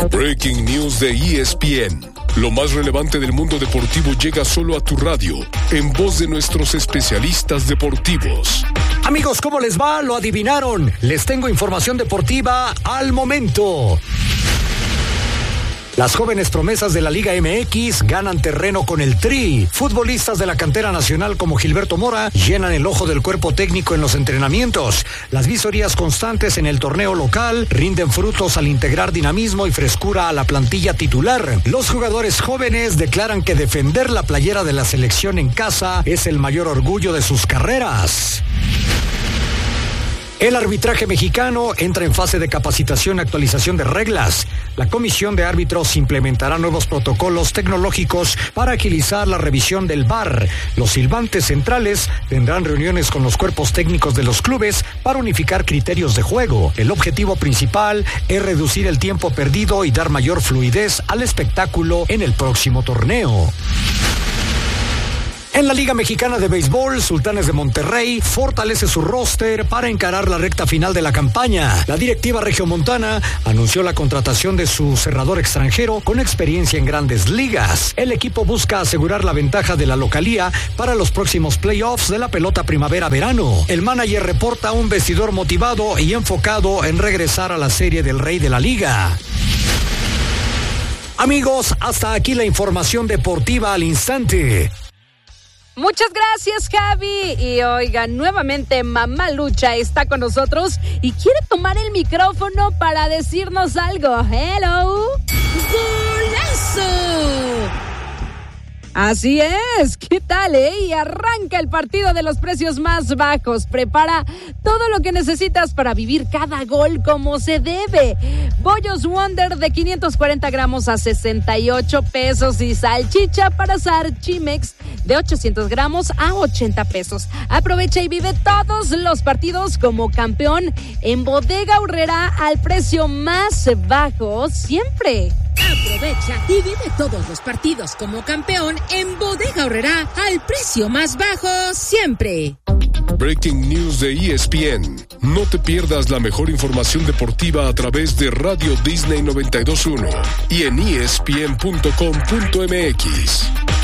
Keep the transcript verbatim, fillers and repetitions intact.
Breaking News de E S P N. Lo más relevante del mundo deportivo llega solo a tu radio, en voz de nuestros especialistas deportivos. Amigos, ¿cómo les va? Lo adivinaron. Les tengo información deportiva al momento. Las jóvenes promesas de la Liga M X ganan terreno con el Tri. Futbolistas de la cantera nacional como Gilberto Mora llenan el ojo del cuerpo técnico en los entrenamientos. Las visorías constantes en el torneo local rinden frutos al integrar dinamismo y frescura a la plantilla titular. Los jugadores jóvenes declaran que defender la playera de la selección en casa es el mayor orgullo de sus carreras. El arbitraje mexicano entra en fase de capacitación y actualización de reglas. La Comisión de Árbitros implementará nuevos protocolos tecnológicos para agilizar la revisión del V A R. Los silbantes centrales tendrán reuniones con los cuerpos técnicos de los clubes para unificar criterios de juego. El objetivo principal es reducir el tiempo perdido y dar mayor fluidez al espectáculo en el próximo torneo. En la Liga Mexicana de Béisbol, Sultanes de Monterrey fortalece su roster para encarar la recta final de la campaña. La directiva regiomontana anunció la contratación de su cerrador extranjero con experiencia en grandes ligas. El equipo busca asegurar la ventaja de la localía para los próximos playoffs de la pelota primavera-verano. El manager reporta un vestidor motivado y enfocado en regresar a la serie del Rey de la Liga. Amigos, hasta aquí la información deportiva al instante. Muchas gracias, Javi. Y oigan, nuevamente Mamá Lucha está con nosotros y quiere tomar el micrófono para decirnos algo. ¡Hello! ¡Golazo! Así es, ¿qué tal, eh? Y arranca el partido de los precios más bajos. Prepara todo lo que necesitas para vivir cada gol como se debe. Bollos Wonder de quinientos cuarenta gramos a sesenta y ocho pesos y salchicha para asar Chimex de ochocientos gramos a ochenta pesos. Aprovecha y vive todos los partidos como campeón en Bodega Aurrerá al precio más bajo siempre. Aprovecha y vive todos los partidos como campeón en Bodega Aurrerá al precio más bajo siempre. Breaking News de E S P N. No te pierdas la mejor información deportiva a través de Radio Disney noventa y dos punto uno y en E S P N punto com punto M X.